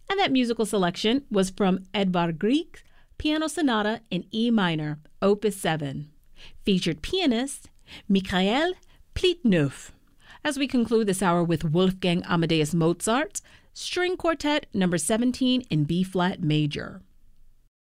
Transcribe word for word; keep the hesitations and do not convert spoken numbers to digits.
And that musical selection was from Edvard Grieg's Piano Sonata in E minor, Opus seven. Featured pianist Michael Plitneuf. As we conclude this hour with Wolfgang Amadeus Mozart's String Quartet number seventeen in B-flat major.